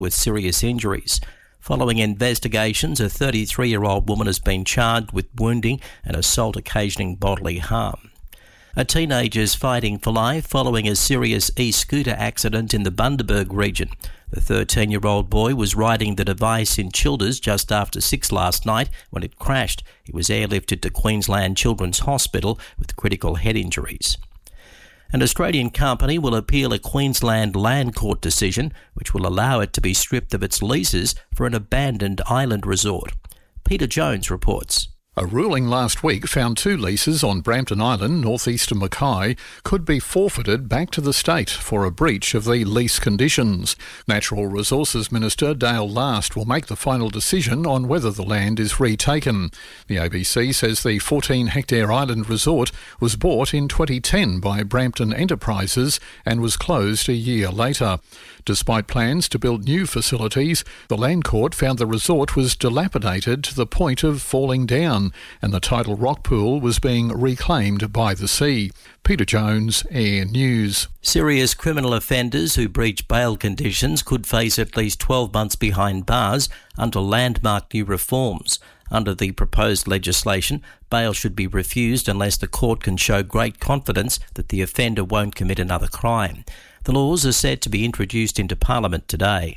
with serious injuries. Following investigations, a 33-year-old woman has been charged with wounding and assault occasioning bodily harm. A teenager is fighting for life following a serious e-scooter accident in the Bundaberg region. The 13-year-old boy was riding the device in Childers just after 6 last night when it crashed. He was airlifted to Queensland Children's Hospital with critical head injuries. An Australian company will appeal a Queensland Land Court decision which will allow it to be stripped of its leases for an abandoned island resort. Peter Jones reports. A ruling last week found 2 leases on Brampton Island, northeast of Mackay, could be forfeited back to the state for a breach of the lease conditions. Natural Resources Minister Dale Last will make the final decision on whether the land is retaken. The ABC says the 14-hectare island resort was bought in 2010 by Brampton Enterprises and was closed a year later. Despite plans to build new facilities, the Land Court found the resort was dilapidated to the point of falling down, and the tidal rock pool was being reclaimed by the sea. Peter Jones, Air News. Serious criminal offenders who breach bail conditions could face at least 12 months behind bars under landmark new reforms. Under the proposed legislation, bail should be refused unless the court can show great confidence that the offender won't commit another crime. The laws are set to be introduced into Parliament today.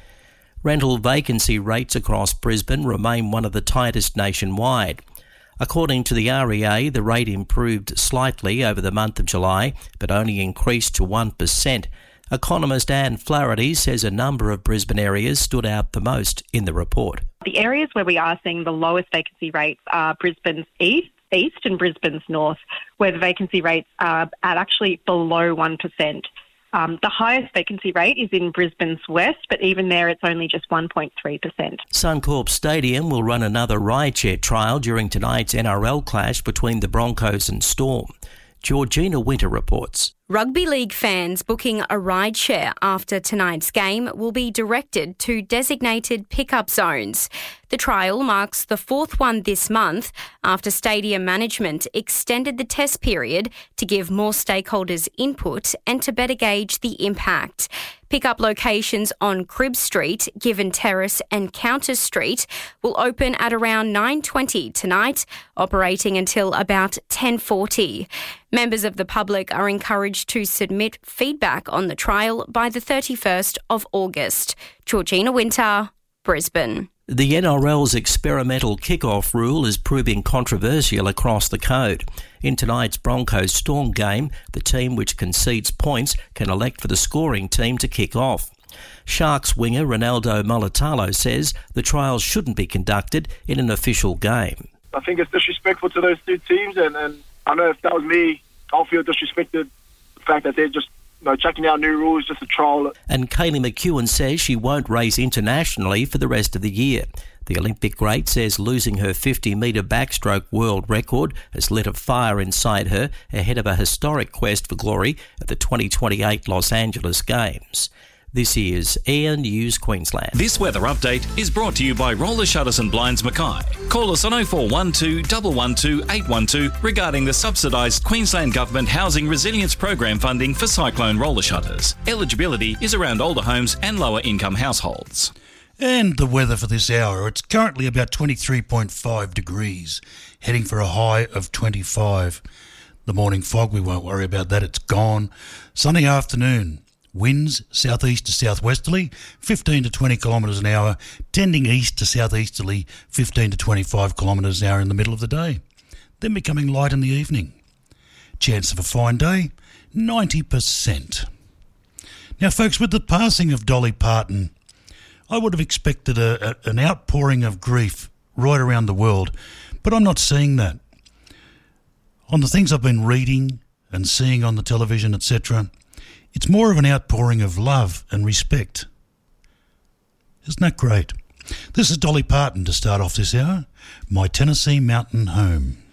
Rental vacancy rates across Brisbane remain one of the tightest nationwide. According to the REA, the rate improved slightly over the month of July, but only increased to 1%. Economist Anne Flaherty says a number of Brisbane areas stood out the most in the report. The areas where we are seeing the lowest vacancy rates are Brisbane's east and Brisbane's north, where the vacancy rates are at actually below 1%. The highest vacancy rate is in Brisbane's west, but even there it's only just 1.3%. Suncorp Stadium will run another rideshare trial during tonight's NRL clash between the Broncos and Storm. Georgina Winter reports. Rugby league fans booking a rideshare after tonight's game will be directed to designated pickup zones. The trial marks the 4th one this month after stadium management extended the test period to give more stakeholders input and to better gauge the impact. Pickup locations on Cribb Street, Given Terrace and Countess Street will open at around 9:20 tonight, operating until about 10:40. Members of the public are encouraged to submit feedback on the trial by the 31st of August. Georgina Winter, Brisbane. The NRL's experimental kick-off rule is proving controversial across the code. In tonight's Broncos Storm game, the team which concedes points can elect for the scoring team to kick off. Sharks winger Ronaldo Mulitalo says the trial shouldn't be conducted in an official game. I think it's disrespectful to those 2 teams, and I know if that was me, I'll feel disrespected. The fact that they're just chucking out new rules just to trial it. And Kaylee McEwen says she won't race internationally for the rest of the year. The Olympic great says losing her 50-metre backstroke world record has lit a fire inside her ahead of a historic quest for glory at the 2028 Los Angeles Games. This is Air News Queensland. This weather update is brought to you by Roller Shutters and Blinds Mackay. Call us on 0412 112 812 regarding the subsidised Queensland Government Housing Resilience Program funding for cyclone roller shutters. Eligibility is around older homes and lower income households. And the weather for this hour, it's currently about 23.5 degrees, heading for a high of 25. The morning fog, we won't worry about that, it's gone. Sunny afternoon. Winds southeast to southwesterly, 15 to 20 kilometres an hour, tending east to southeasterly, 15 to 25 kilometres an hour in the middle of the day, then becoming light in the evening. Chance of a fine day, 90%. Now, folks, with the passing of Dolly Parton, I would have expected an outpouring of grief right around the world, but I'm not seeing that. On the things I've been reading and seeing on the television, etc., it's more of an outpouring of love and respect. Isn't that great? This is Dolly Parton to start off this hour, My Tennessee Mountain Home.